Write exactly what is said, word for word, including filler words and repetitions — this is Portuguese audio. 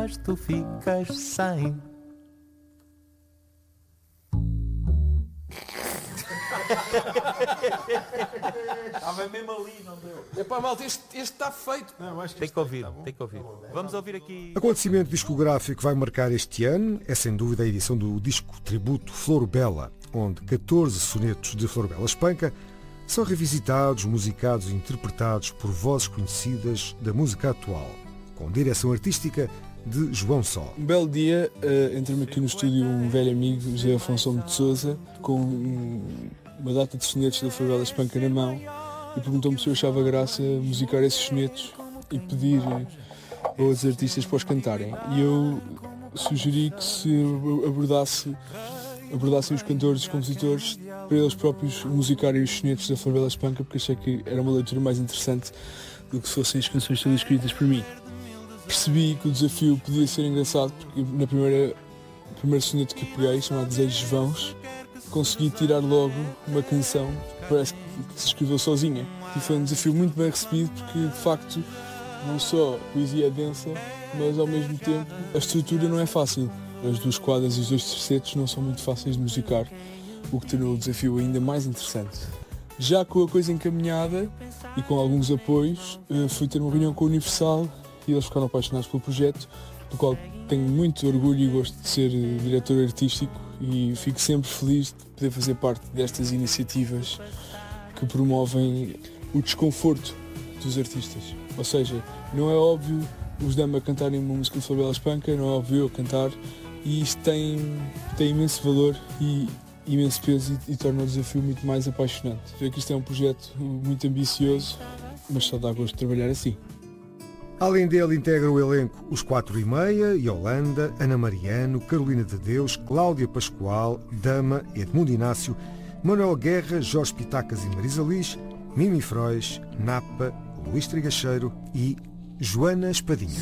mas tu ficas sem. Estava mesmo ali, não deu. Epá, malta, este está feito. Não, acho que Tem que ouvir, tem que ouvir. Vamos ouvir aqui. Acontecimento discográfico que vai marcar este ano é sem dúvida a edição do disco tributo Flor Bela, onde catorze sonetos de Flor Bela Espanca são revisitados, musicados e interpretados por vozes conhecidas da música atual, com direção artística de João Só. Um belo dia, uh, entra-me aqui no estúdio um velho amigo, José Afonso de Sousa, com um, uma data de sonetos da Flor Bela Espanca na mão, e perguntou-me se eu achava graça musicar esses sonetos e pedir a outros artistas para os cantarem. E eu sugeri que se abordasse, abordassem os cantores e os compositores para eles próprios musicarem os sonetos da Flor Bela Espanca, porque achei que era uma leitura mais interessante do que se fossem as canções todas escritas por mim. Percebi que o desafio podia ser engraçado, porque na primeira o primeiro soneto que peguei, chamado Desejos Vãos, consegui tirar logo uma canção que parece que se escreveu sozinha. E foi um desafio muito bem recebido, porque de facto não só a poesia é densa, mas ao mesmo tempo a estrutura não é fácil. As duas quadras e os dois tercetos não são muito fáceis de musicar, o que tornou o desafio ainda mais interessante. Já com a coisa encaminhada e com alguns apoios, fui ter uma reunião com a Universal e eles ficaram apaixonados pelo projeto, do qual tenho muito orgulho e gosto de ser diretor artístico, e fico sempre feliz de poder fazer parte destas iniciativas que promovem o desconforto dos artistas. Ou seja, não é óbvio os Dama cantarem uma música de Flor Bela Espanca, não é óbvio eu cantar, e isto tem, tem imenso valor e imenso peso e, e torna o desafio muito mais apaixonante. Ver que isto é um projeto muito ambicioso, mas só dá gosto de trabalhar assim. Além dele, integra o elenco Os Quatro e Meia, Yolanda, Ana Mariano, Carolina de Deus, Cláudia Pascoal, Dama, Edmundo Inácio, Manuel Guerra, Jorge Pitacas e Marisa Liz, Mimi Frois, Napa, Luís Trigacheiro e Joana Espadinha.